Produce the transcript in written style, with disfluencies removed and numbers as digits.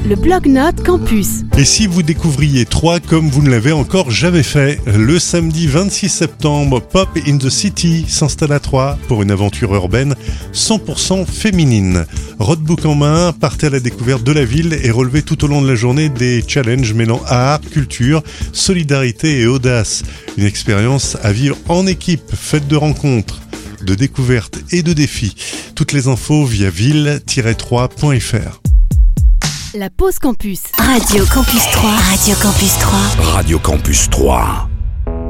le Blog-Notes Campus. Et si vous découvriez Troyes comme vous ne l'avez encore jamais fait, le samedi 26 septembre, Pop in the City s'installe à Troyes pour une aventure urbaine 100% féminine. Roadbook en main, partez à la découverte de la ville et relevez tout au long de la journée des challenges mêlant art, culture, solidarité et audace. Une expérience à vivre en équipe, faite de rencontres, de découvertes et de défis. Toutes les infos via ville-3.fr. La pause campus. Radio Campus 3. Radio Campus 3. Radio Campus 3.